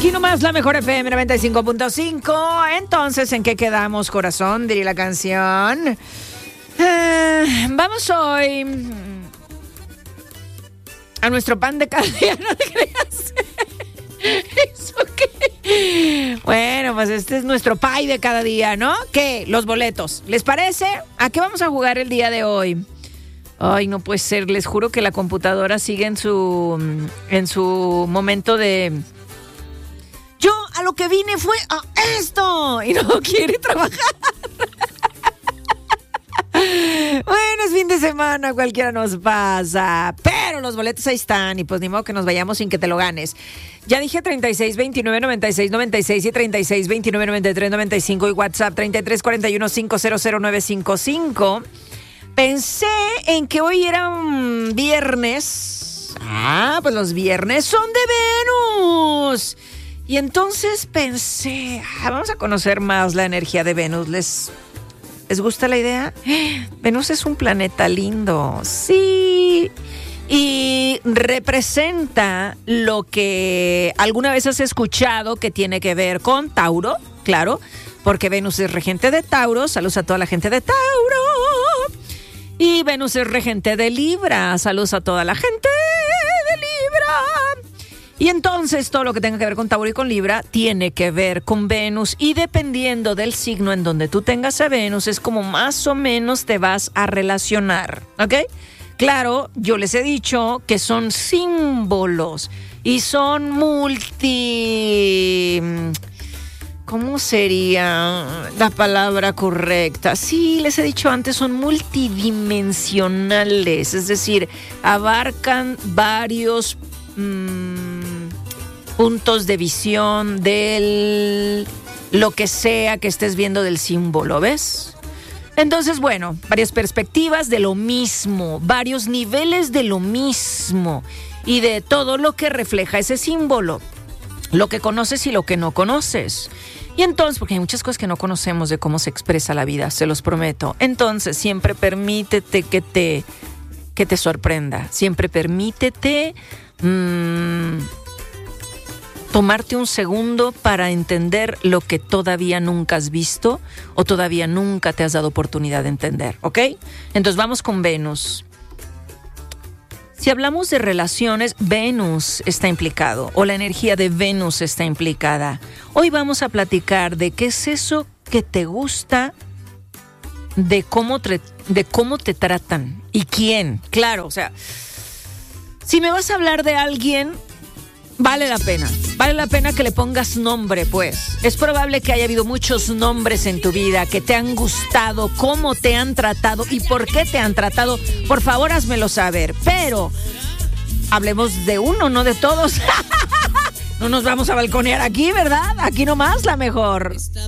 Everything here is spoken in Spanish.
Aquí nomás la mejor FM 95.5. Entonces, ¿en qué quedamos, corazón? Diría la canción. Vamos hoy a nuestro pan de cada día, no te creas. ¿Eso qué? Bueno, pues este es nuestro pay de cada día, ¿no? ¿Qué? Los boletos. ¿Les parece? ¿A qué vamos a jugar el día de hoy? Ay, no puede ser. Les juro que la computadora sigue en su momento de... Yo a lo que vine fue a esto y no quiere trabajar. Bueno, es fin de semana, cualquiera nos pasa, pero los boletos ahí están y pues ni modo que nos vayamos sin que te lo ganes. Ya dije 36 29 96 96 y 36 29 93 95 y WhatsApp 33 41 500 955. Pensé en que hoy era un viernes. Pues los viernes son de Venus. Y entonces pensé, vamos a conocer más la energía de Venus. ¿Les gusta la idea? Venus es un planeta lindo, sí. Y representa lo que alguna vez has escuchado que tiene que ver con Tauro, claro, porque Venus es regente de Tauro. Saludos a toda la gente de Tauro. Y Venus es regente de Libra. Saludos a toda la gente de Libra. Y entonces todo lo que tenga que ver con Tauro y con Libra tiene que ver con Venus. Y dependiendo del signo en donde tú tengas a Venus, es como más o menos te vas a relacionar, ¿ok? Claro, yo les he dicho que son símbolos y son ¿cómo sería la palabra correcta? Sí, les he dicho antes, son multidimensionales, es decir, abarcan varios puntos de visión de lo que sea que estés viendo del símbolo, ¿ves? Entonces, bueno, varias perspectivas de lo mismo, varios niveles de lo mismo y de todo lo que refleja ese símbolo, lo que conoces y lo que no conoces. Y entonces, porque hay muchas cosas que no conocemos de cómo se expresa la vida, se los prometo. Entonces, siempre permítete que te sorprenda. Siempre permítete tomarte un segundo para entender lo que todavía nunca has visto o todavía nunca te has dado oportunidad de entender, ¿ok? Entonces, vamos con Venus. Si hablamos de relaciones, Venus está implicado o la energía de Venus está implicada. Hoy vamos a platicar de qué es eso que te gusta, de cómo te tratan y quién. Claro, o sea, si me vas a hablar de alguien, vale la pena que le pongas nombre, pues. Es probable que haya habido muchos nombres en tu vida que te han gustado, cómo te han tratado y por qué te han tratado. Por favor, házmelo saber. Pero hablemos de uno, no de todos. No nos vamos a balconear aquí, ¿verdad? Aquí nomás la mejor.